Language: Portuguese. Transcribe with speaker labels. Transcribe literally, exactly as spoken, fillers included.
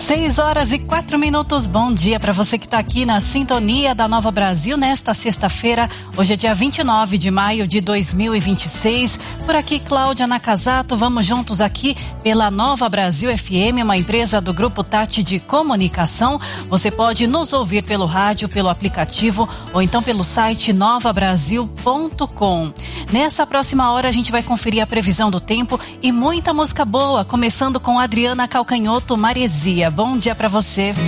Speaker 1: Seis horas e quatro minutos, bom dia para você que está aqui na sintonia da Nova Brasil nesta sexta-feira. Hoje é dia vinte e nove de maio de dois mil e vinte e seis. Por aqui, Cláudia Nakazato, vamos juntos aqui pela Nova Brasil F M, uma empresa do Grupo Tati de Comunicação. Você pode nos ouvir pelo rádio, pelo aplicativo ou então pelo site nova brasil ponto com. Nessa próxima hora a gente vai conferir a previsão do tempo e muita música boa, começando com Adriana Calcanhoto, Maresia. Bom dia para você.